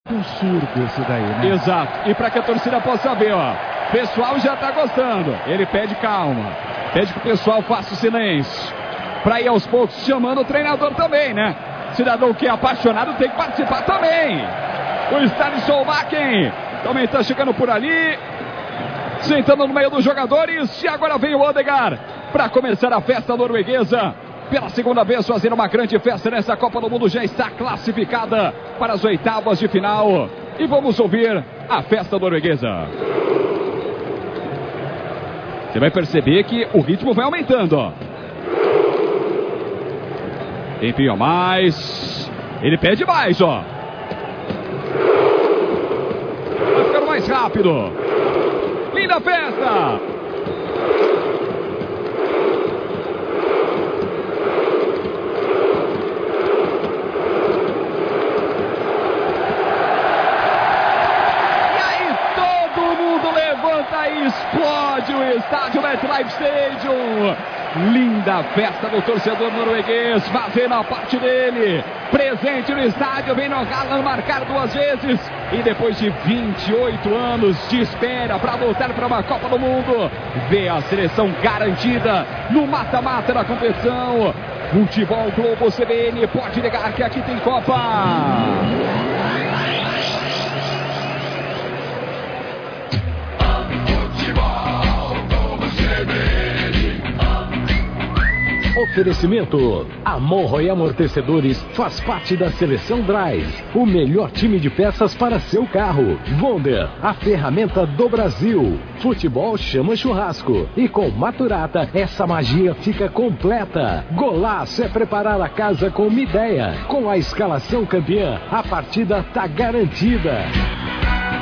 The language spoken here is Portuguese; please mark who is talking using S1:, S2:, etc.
S1: Um surdo esse daí, né?
S2: Exato. E para que a torcida possa ver, ó. O pessoal já tá gostando. Ele pede calma. Pede que o pessoal faça o silêncio. Para ir aos poucos chamando o treinador também, né? Cidadão que é apaixonado tem que participar também. O Stanley Solbakken também tá chegando por ali. Sentando no meio dos jogadores. E agora vem o Odegaard para começar a festa norueguesa. Pela segunda vez fazendo uma grande festa nessa Copa do Mundo. Já está classificada para as oitavas de final. E vamos ouvir a festa norueguesa. Você vai perceber que o ritmo vai aumentando, ó. Tempinho a mais. Ele pede mais, ó. Vai ficando mais rápido. Linda festa. E explode o estádio MetLife Stadium. Linda festa do torcedor norueguês, fazendo a parte dele. Presente no estádio, vem no Haaland marcar 2 vezes. E depois de 28 anos de espera para voltar para uma Copa do Mundo, vê a seleção garantida no mata-mata da competição. Futebol Globo CBN pode negar que aqui tem Copa.
S3: Oferecimento: Amorro e Amortecedores faz parte da Seleção Drais, o melhor time de peças para seu carro. Wonder, a ferramenta do Brasil. Futebol chama churrasco. E com Maturata, essa magia fica completa. Golaço é preparar a casa com uma ideia. Com a escalação campeã, a partida tá garantida.